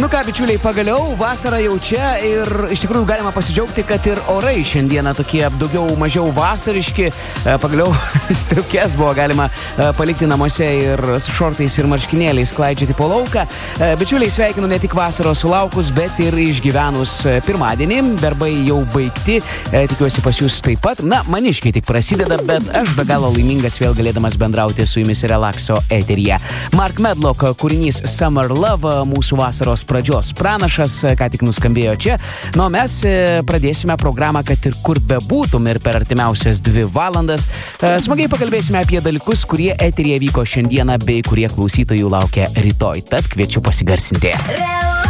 Nu ką, bičiuliai, pagaliau vasara jau čia ir iš tikrųjų galima pasidžiaugti, kad ir orai šiandieną tokie daugiau mažiau vasariški. Pagaliau striukės buvo galima palikti namuose ir su šortais ir marškinėliais klaidžioti po lauką. Bičiuliai, sveikinu ne tik vasaros sulaukus, bet ir išgyvenus pirmadienį. Darbai jau baigti, tikiuosi pas jūs taip pat. Na, maniškiai tik prasideda, bet aš be galo laimingas vėl galėdamas bendrauti su jumis Relaxo eteryje. Mark Medlock kūrinys Summer Love, mūsų vasaros pradžios pranašas, ką tik nuskambėjo čia. Nu, mes pradėsime programą, kad ir kur bebūtum ir per artimiausias 2 valandas. Smagiai pakalbėsime apie dalykus, kurie eteryje vyko šiandieną bei kurie klausytojų laukia rytoj. Tad kviečiu pasigarsinti.